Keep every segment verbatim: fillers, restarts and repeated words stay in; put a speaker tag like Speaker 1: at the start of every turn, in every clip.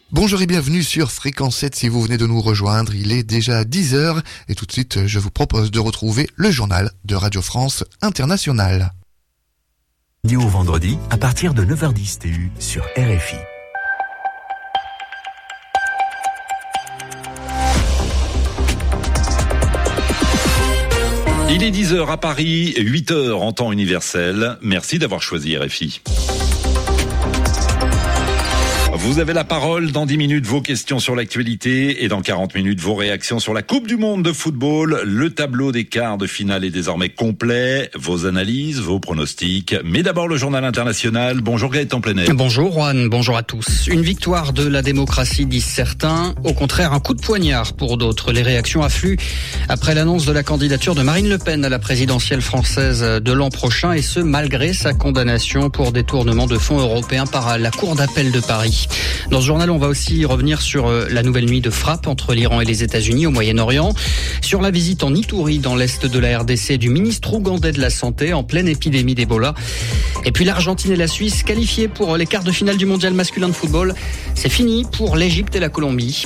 Speaker 1: Bonjour et bienvenue sur Fréquence sept si vous venez de nous rejoindre, il est déjà dix heures et tout de suite je vous propose de retrouver le journal de Radio France Internationale.
Speaker 2: Du au vendredi à partir de neuf heures dix T U sur R F I.
Speaker 3: Il est dix heures à Paris, huit heures en temps universel. Merci d'avoir choisi R F I. Vous avez la parole dans dix minutes, vos questions sur l'actualité et dans quarante minutes, vos réactions sur la Coupe du Monde de football. Le tableau des quarts de finale est désormais complet, vos analyses, vos pronostics. Mais d'abord le journal international. Bonjour Gaëtan Plenel.
Speaker 4: Bonjour Juan, bonjour à tous. Une victoire de la démocratie, disent certains. Au contraire, un coup de poignard pour d'autres. Les réactions affluent après l'annonce de la candidature de Marine Le Pen à la présidentielle française de l'an prochain, et ce malgré sa condamnation pour détournement de fonds européens par la Cour d'appel de Paris. Dans ce journal, on va aussi revenir sur la nouvelle nuit de frappe entre l'Iran et les États-Unis au Moyen-Orient, sur la visite en Ituri dans l'est de la R D C du ministre ougandais de la Santé en pleine épidémie d'Ebola. Et puis l'Argentine et la Suisse qualifiées pour les quarts de finale du mondial masculin de football. C'est fini pour l'Égypte et la Colombie.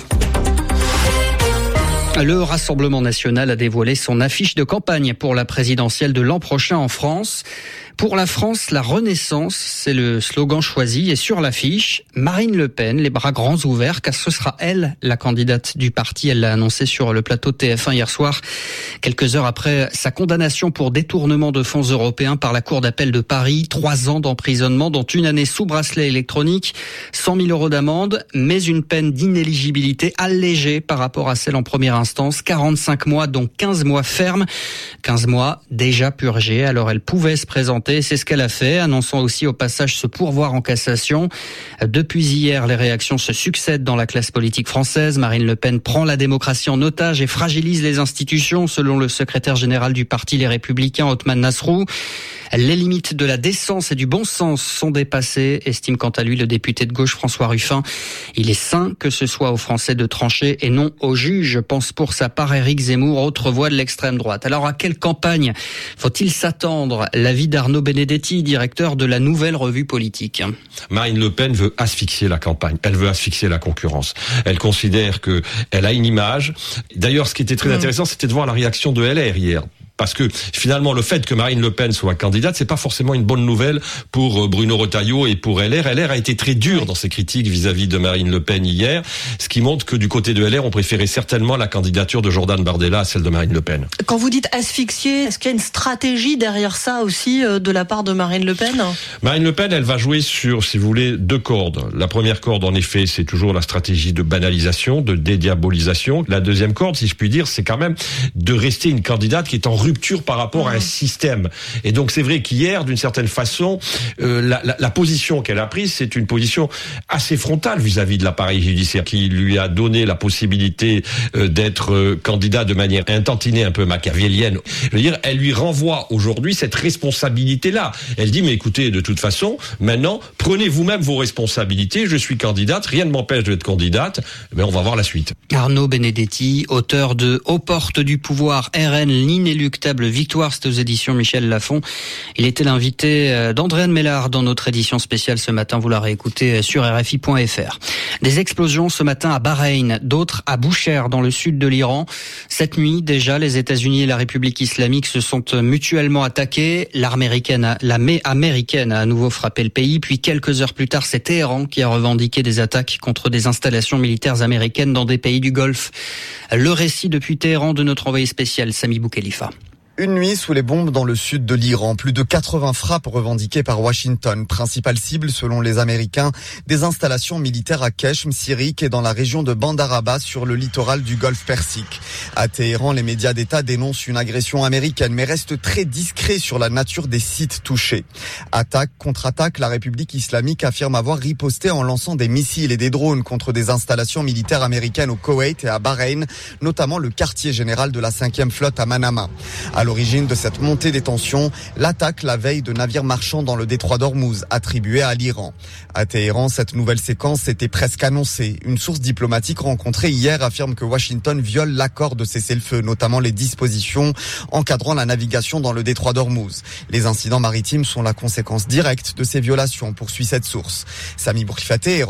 Speaker 4: Le Rassemblement national a dévoilé son affiche de campagne pour la présidentielle de l'an prochain en France. Pour la France, la renaissance, c'est le slogan choisi. Et sur l'affiche, Marine Le Pen, les bras grands ouverts, car ce sera elle, la candidate du parti. Elle l'a annoncé sur le plateau de T F un hier soir, quelques heures après sa condamnation pour détournement de fonds européens par la Cour d'appel de Paris. Trois ans d'emprisonnement, dont une année sous bracelet électronique, cent mille euros d'amende, mais une peine d'inéligibilité allégée par rapport à celle en première instance. quarante-cinq mois, dont quinze mois fermes. quinze mois déjà purgés, alors elle pouvait se présenter. C'est ce qu'elle a fait, annonçant aussi au passage ce pourvoi en cassation. Depuis hier, les réactions se succèdent dans la classe politique française. Marine Le Pen prend la démocratie en otage et fragilise les institutions, selon le secrétaire général du parti Les Républicains, Othman Nasrou. Les limites de la décence et du bon sens sont dépassées, estime quant à lui le député de gauche François Ruffin. Il est sain que ce soit aux Français de trancher et non aux juges, pense pour sa part Éric Zemmour, autre voix de l'extrême droite. Alors à quelle campagne faut-il s'attendre? L'avis d'Arnaud Benedetti, directeur de la Nouvelle Revue Politique.
Speaker 5: Marine Le Pen veut asphyxier la campagne, elle veut asphyxier la concurrence. Elle considère que elle a une image. D'ailleurs, ce qui était très mmh. intéressant, c'était de voir la réaction de L R hier. Parce que finalement, le fait que Marine Le Pen soit candidate, c'est pas forcément une bonne nouvelle pour Bruno Retailleau et pour L R. L R a été très dur dans ses critiques vis-à-vis de Marine Le Pen hier, ce qui montre que du côté de L R, on préférait certainement la candidature de Jordan Bardella à celle de Marine Le Pen.
Speaker 6: Quand vous dites asphyxier, est-ce qu'il y a une stratégie derrière ça aussi de la part de Marine Le Pen?
Speaker 5: Marine Le Pen, elle va jouer sur, si vous voulez, deux cordes. La première corde, en effet, c'est toujours la stratégie de banalisation, de dédiabolisation. La deuxième corde, si je puis dire, c'est quand même de rester une candidate qui est en rupture par rapport à un système. Et donc c'est vrai qu'hier, d'une certaine façon, euh, la, la, la position qu'elle a prise, c'est une position assez frontale vis-à-vis de l'appareil judiciaire, qui lui a donné la possibilité euh, d'être euh, candidat de manière intentinée, un peu machiavélienne. Je veux dire, elle lui renvoie aujourd'hui cette responsabilité-là. Elle dit, mais écoutez, de toute façon, maintenant, prenez vous-même vos responsabilités, je suis candidate, rien ne m'empêche d'être candidate, mais on va voir la suite.
Speaker 4: Arnaud Benedetti, auteur de Aux portes du pouvoir, R N, l'inéluctable victoire, c'est aux éditions Michel Lafon. Il était l'invité d'Andréane Mélard dans notre édition spéciale ce matin. Vous la réécoutez sur R F I point F R. Des explosions ce matin à Bahreïn, d'autres à Boucher dans le sud de l'Iran. Cette nuit, déjà, les États-Unis et la République islamique se sont mutuellement attaqués. L'armée américaine, l'armée américaine a à nouveau frappé le pays. Puis quelques heures plus tard, c'est Téhéran qui a revendiqué des attaques contre des installations militaires américaines dans des pays du Golfe. Le récit depuis Téhéran de notre envoyé spécial Sami Boukhelifa.
Speaker 7: Une nuit sous les bombes dans le sud de l'Iran. Plus de quatre-vingts frappes revendiquées par Washington. Principale cible, selon les Américains, des installations militaires à Keshm, Syrie et dans la région de Bandar Abbas sur le littoral du Golfe Persique. À Téhéran, les médias d'État dénoncent une agression américaine, mais restent très discrets sur la nature des sites touchés. Attaque, contre-attaque, la République islamique affirme avoir riposté en lançant des missiles et des drones contre des installations militaires américaines au Koweït et à Bahreïn, notamment le quartier général de la cinquième flotte à Manama. À l'origine de cette montée des tensions, l'attaque la veille de navires marchands dans le détroit d'Ormuz, attribuée à l'Iran. À Téhéran, cette nouvelle séquence était presque annoncée. Une source diplomatique rencontrée hier affirme que Washington viole l'accord de cessez-le-feu, notamment les dispositions encadrant la navigation dans le détroit d'Ormuz. Les incidents maritimes sont la conséquence directe de ces violations, poursuit cette source. Sami Boukhelifa, Téhéran.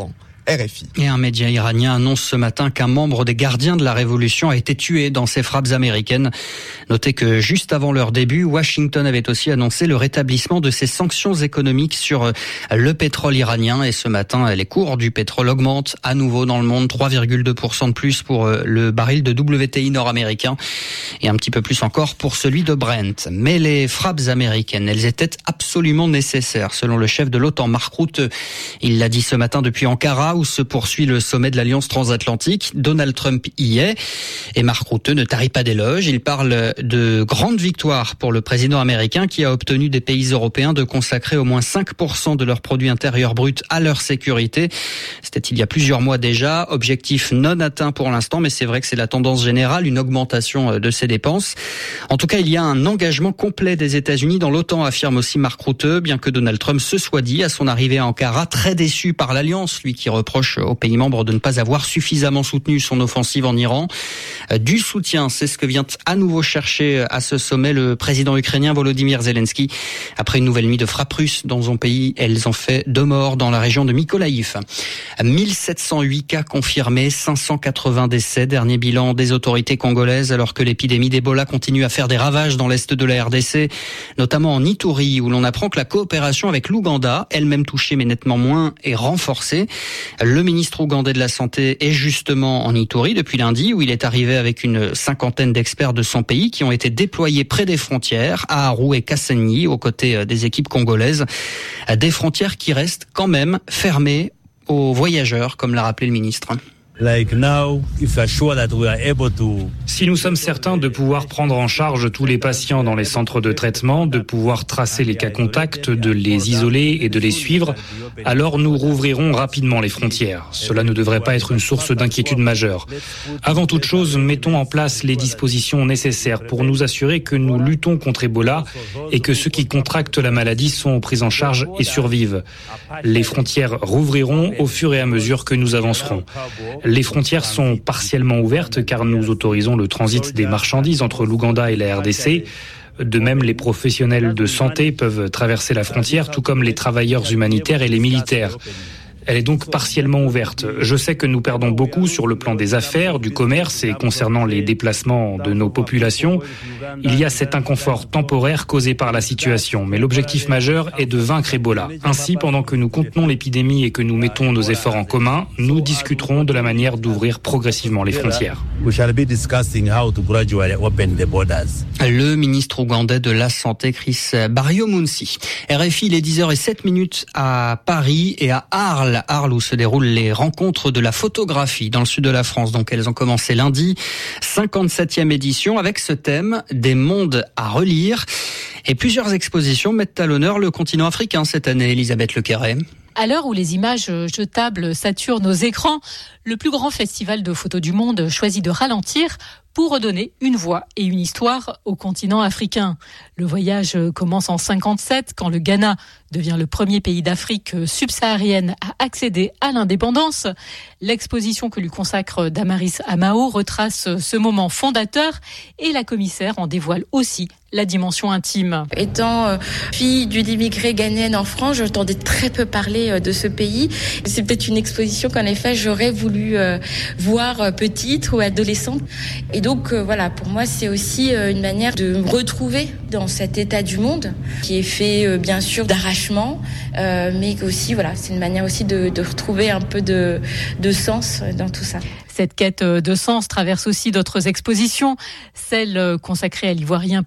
Speaker 7: R F I.
Speaker 4: Et un média iranien annonce ce matin qu'un membre des gardiens de la révolution a été tué dans ces frappes américaines. Notez que juste avant leur début, Washington avait aussi annoncé le rétablissement de ses sanctions économiques sur le pétrole iranien. Et ce matin, les cours du pétrole augmentent à nouveau dans le monde, trois virgule deux pour cent de plus pour le baril de W T I nord-américain et un petit peu plus encore pour celui de Brent. Mais les frappes américaines, elles étaient absolument nécessaires, selon le chef de l'OTAN, Mark Rutte. Il l'a dit ce matin depuis Ankara, où se poursuit le sommet de l'Alliance transatlantique. Donald Trump y est. Et Mark Rutte ne tarit pas d'éloges. Il parle de grande victoire pour le président américain qui a obtenu des pays européens de consacrer au moins cinq pour cent de leur produit intérieur brut à leur sécurité. C'était il y a plusieurs mois déjà. Objectif non atteint pour l'instant, mais c'est vrai que c'est la tendance générale, une augmentation de ces dépenses. En tout cas, il y a un engagement complet des États-Unis dans l'OTAN, affirme aussi Mark Rutte, bien que Donald Trump se soit dit à son arrivée à Ankara très déçu par l'Alliance, lui qui reproche aux pays membres de ne pas avoir suffisamment soutenu son offensive en Iran. Du soutien, c'est ce que vient à nouveau chercher à ce sommet le président ukrainien Volodymyr Zelensky. Après une nouvelle nuit de frappes russes dans son pays, elles ont fait deux morts dans la région de Mykolaïv. mille sept cent huit cas confirmés, cinq cent quatre-vingts décès, dernier bilan des autorités congolaises, alors que l'épidémie d'Ebola continue à faire des ravages dans l'est de la R D C, notamment en Ituri, où l'on apprend que la coopération avec l'Ouganda, elle-même touchée mais nettement moins, est renforcée. Le ministre ougandais de la Santé est justement en Ituri depuis lundi, où il est arrivé avec une cinquantaine d'experts de son pays qui ont été déployés près des frontières, à Aru et Kasenyi, aux côtés des équipes congolaises. Des frontières qui restent quand même fermées aux voyageurs, comme l'a rappelé le ministre.
Speaker 8: Like now, if you're sure that we are able to...
Speaker 9: Si nous sommes certains de pouvoir prendre en charge tous les patients dans les centres de traitement, de pouvoir tracer les cas contacts, de les isoler et de les suivre, alors nous rouvrirons rapidement les frontières. Cela ne devrait pas être une source d'inquiétude majeure. Avant toute chose, mettons en place les dispositions nécessaires pour nous assurer que nous luttons contre Ebola et que ceux qui contractent la maladie sont pris en charge et survivent. Les frontières rouvriront au fur et à mesure que nous avancerons. Les frontières sont partiellement ouvertes car nous autorisons le transit des marchandises entre l'Ouganda et la R D C. De même, les professionnels de santé peuvent traverser la frontière, tout comme les travailleurs humanitaires et les militaires. Elle est donc partiellement ouverte. Je sais que nous perdons beaucoup sur le plan des affaires, du commerce et concernant les déplacements de nos populations. Il y a cet inconfort temporaire causé par la situation, mais l'objectif majeur est de vaincre Ebola. Ainsi, pendant que nous contenons l'épidémie et que nous mettons nos efforts en commun, nous discuterons de la manière d'ouvrir progressivement les frontières.
Speaker 4: Le ministre ougandais de la Santé, Chris Baryomunsi. R F I, il est dix heures zéro sept à Paris et à Arles. Arles où se déroulent les rencontres de la photographie dans le sud de la France. Donc elles ont commencé lundi, cinquante-septième édition avec ce thème des mondes à relire. Et plusieurs expositions mettent à l'honneur le continent africain cette année, Elisabeth Lequerret.
Speaker 10: À l'heure où les images jetables saturent nos écrans, le plus grand festival de photos du monde choisit de ralentir pour redonner une voix et une histoire au continent africain. Le voyage commence en cinquante-sept, quand le Ghana devient le premier pays d'Afrique subsaharienne à accéder à l'indépendance. L'exposition que lui consacre Damaris Amao retrace ce moment fondateur et la commissaire en dévoile aussi la dimension intime.
Speaker 11: Étant euh, fille d'une immigrée ghanéenne en France, j'entendais très peu parler euh, de ce pays. C'est peut-être une exposition qu'en effet j'aurais voulu euh, voir euh, petite ou adolescente. Et donc euh, voilà, pour moi c'est aussi euh, une manière de me retrouver dans cet état du monde qui est fait euh, bien sûr d'arrachement, euh, mais aussi voilà, c'est une manière aussi de, de retrouver un peu de, de sens dans tout ça.
Speaker 10: Cette quête de sens traverse aussi d'autres expositions, celle consacrée à l'ivoirien